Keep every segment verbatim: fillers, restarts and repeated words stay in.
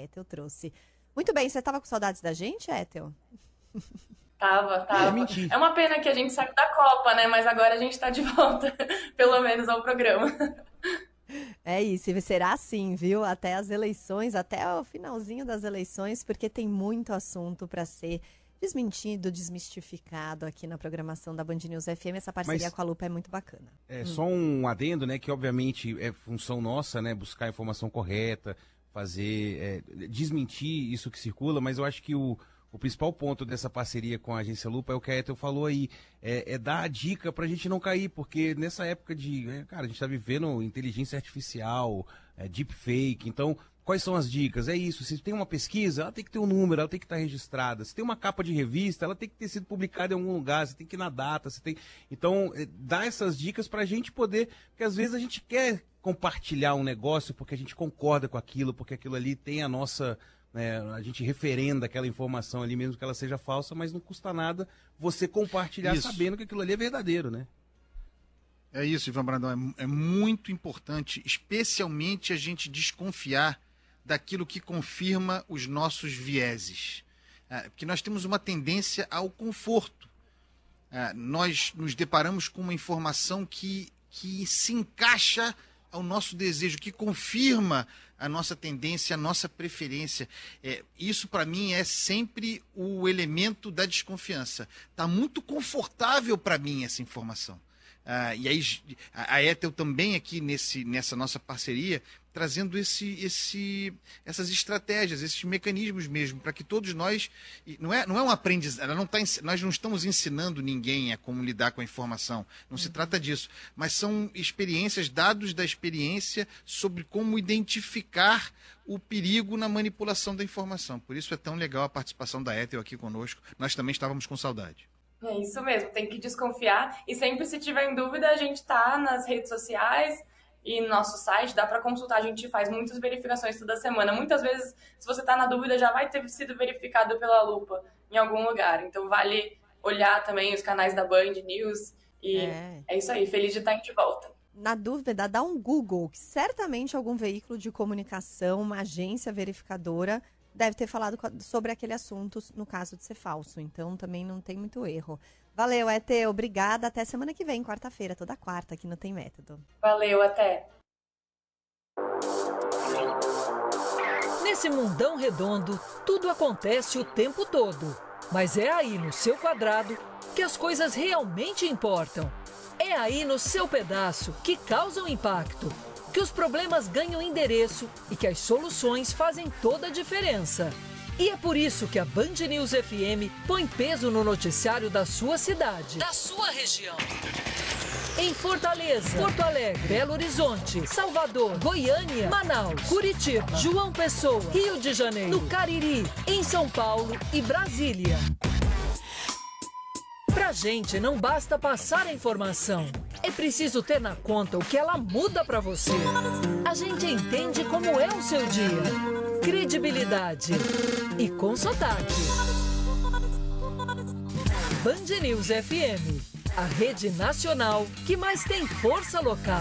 Ethel trouxe. Muito bem, você estava com saudades da gente, Ethel? Tava, tava. É, é uma pena que a gente saiu da Copa, né? Mas agora a gente tá de volta, pelo menos, ao programa. É isso, e será assim, viu? Até as eleições, até o finalzinho das eleições, porque tem muito assunto para ser desmentido, desmistificado aqui na programação da Band News F M. Essa parceria Mas, com a Lupa é muito bacana. É hum. só um adendo, né? Que obviamente é função nossa, né? Buscar a informação correta, fazer, é, desmentir isso que circula, mas eu acho que o O principal ponto dessa parceria com a Agência Lupa é o que a Ethel falou aí, é, é dar a dica pra gente não cair, porque nessa época de, é, cara, a gente tá vivendo inteligência artificial, é, deepfake, então quais são as dicas? É isso, se tem uma pesquisa, ela tem que ter um número, ela tem que estar registrada, se tem uma capa de revista, ela tem que ter sido publicada em algum lugar, você tem que ir na data, você tem... Então, é, dá essas dicas pra gente poder, porque às vezes a gente quer compartilhar um negócio porque a gente concorda com aquilo, porque aquilo ali tem a nossa... É, a gente referenda aquela informação ali, mesmo que ela seja falsa, mas não custa nada você compartilhar isso, sabendo que aquilo ali é verdadeiro, né? É isso, Ivan Brandão, é, é muito importante, especialmente a gente desconfiar daquilo que confirma os nossos vieses. É, porque nós temos uma tendência ao conforto. É, nós nos deparamos com uma informação que, que se encaixa ao nosso desejo, que confirma a nossa tendência, a nossa preferência. É, isso, para mim, é sempre o elemento da desconfiança. Está muito confortável para mim essa informação. Ah, e aí, a Ethel também aqui nesse, nessa nossa parceria, trazendo esse, esse, essas estratégias, esses mecanismos mesmo, para que todos nós... Não é, não é um aprendizado, não tá, nós não estamos ensinando ninguém a como lidar com a informação, não se trata disso, mas são experiências, dados da experiência sobre como identificar o perigo na manipulação da informação. Por isso é tão legal a participação da Ethel aqui conosco, nós também estávamos com saudade. É isso mesmo, tem que desconfiar, e sempre se tiver em dúvida a gente tá nas redes sociais e no nosso site, dá para consultar, a gente faz muitas verificações toda semana. Muitas vezes, se você tá na dúvida, já vai ter sido verificado pela Lupa em algum lugar, então vale olhar também os canais da Band News, e é, é isso aí, feliz de estar de volta. Na dúvida, dá um Google, que certamente algum veículo de comunicação, uma agência verificadora, deve ter falado sobre aquele assunto no caso de ser falso. Então, também não tem muito erro. Valeu, Ethel. Obrigada. Até semana que vem, quarta-feira. Toda quarta aqui no Tem Método. Valeu, até. Nesse mundão redondo, tudo acontece o tempo todo. Mas é aí, no seu quadrado, que as coisas realmente importam. É aí, no seu pedaço, que causam impacto. Que os problemas ganham endereço e que as soluções fazem toda a diferença. E é por isso que a Band News F M põe peso no noticiário da sua cidade, da sua região. Em Fortaleza, Porto Alegre, Belo Horizonte, Salvador, Goiânia, Manaus, Curitiba, João Pessoa, Rio de Janeiro, no Cariri, em São Paulo e Brasília. Pra gente não basta passar a informação. É preciso ter na conta o que ela muda pra você. A gente entende como é o seu dia. Credibilidade. E com sotaque. Band News F M. A rede nacional que mais tem força local.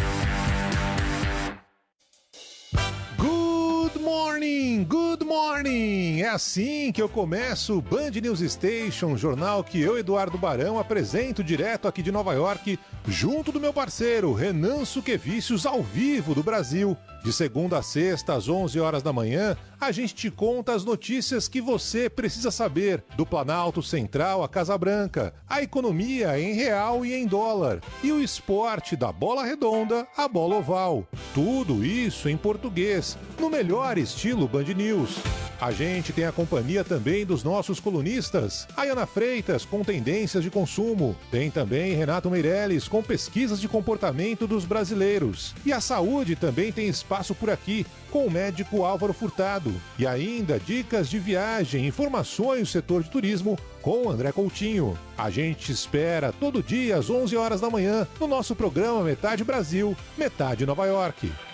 Good morning, good morning! É assim que eu começo o Band News Station, jornal que eu, Eduardo Barão, apresento direto aqui de Nova York, junto do meu parceiro Renan Suquevicius, ao vivo do Brasil. De segunda a sexta, às onze horas da manhã, a gente te conta as notícias que você precisa saber, do Planalto Central à Casa Branca, a economia em real e em dólar, e o esporte da bola redonda à bola oval. Tudo isso em português, no melhor estilo Band News. A gente tem a companhia também dos nossos colunistas, Ayana Freitas com tendências de consumo, tem também Renato Meirelles com pesquisas de comportamento dos brasileiros. E a saúde também tem espaço por aqui, com o médico Álvaro Furtado. E ainda dicas de viagem, informações do setor de turismo com o André Coutinho. A gente espera todo dia às onze horas da manhã no nosso programa Metade Brasil, Metade Nova York.